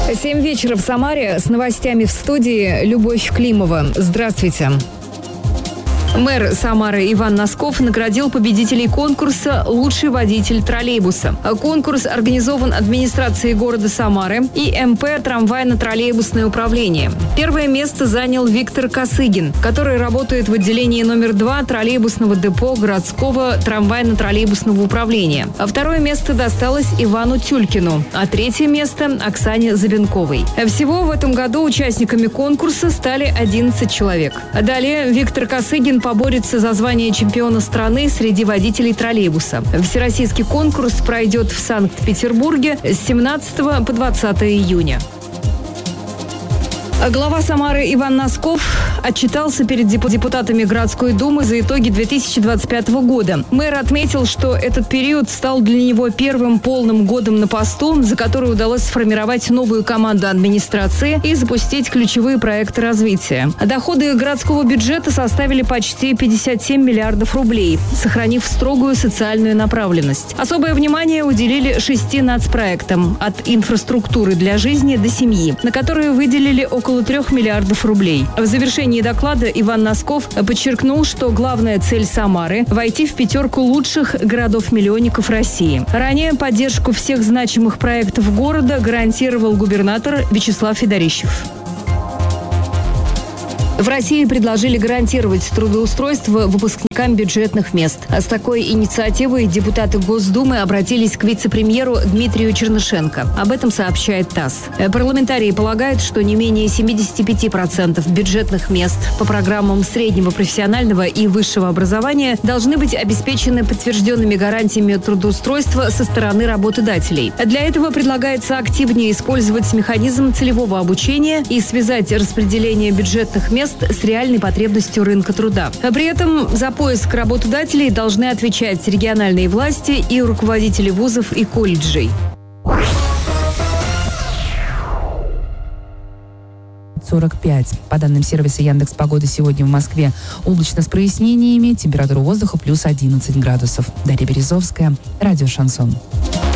7 вечера в Самаре. С новостями в студии Любовь Климова. Здравствуйте. Мэр Самары Иван Носков наградил победителей конкурса «Лучший водитель троллейбуса». Конкурс организован администрацией города Самары и МП «Трамвайно-троллейбусное управление». Первое место занял Виктор Косыгин, который работает в отделении номер 2 троллейбусного депо городского трамвайно-троллейбусного управления. А второе место досталось Ивану Тюлькину, а третье место – Оксане Забенковой. Всего в этом году участниками конкурса стали 11 человек. Далее Виктор Косыгин поборется за звание чемпиона страны среди водителей троллейбуса. Всероссийский конкурс пройдет в Санкт-Петербурге с 17 по 20 июня. Глава Самары Иван Носков отчитался перед депутатами городской думы за итоги 2025 года. Мэр отметил, что этот период стал для него первым полным годом на посту, за который удалось сформировать новую команду администрации и запустить ключевые проекты развития. Доходы городского бюджета составили почти 57 миллиардов рублей, сохранив строгую социальную направленность. Особое внимание уделили 6 нацпроектам от инфраструктуры для жизни до семьи, на которые выделили около 3 миллиардов рублей. В завершении доклада Иван Носков подчеркнул, что главная цель Самары – войти в 5 лучших городов-миллионников России. Ранее поддержку всех значимых проектов города гарантировал губернатор Вячеслав Федорищев. В России предложили гарантировать трудоустройство выпускникам бюджетных мест. С такой инициативой депутаты Госдумы обратились к вице-премьеру Дмитрию Чернышенко. Об этом сообщает ТАСС. Парламентарии полагают, что не менее 75% бюджетных мест по программам среднего профессионального и высшего образования должны быть обеспечены подтвержденными гарантиями трудоустройства со стороны работодателей. Для этого предлагается активнее использовать механизм целевого обучения и связать распределение бюджетных мест с реальной потребностью рынка труда. При этом за поиск работодателей должны отвечать региональные власти и руководители вузов и колледжей. 45. По данным сервиса Яндекс.Погода, сегодня в Москве облачно с прояснениями, температура воздуха плюс 11 градусов. Дарья Березовская, радио «Шансон».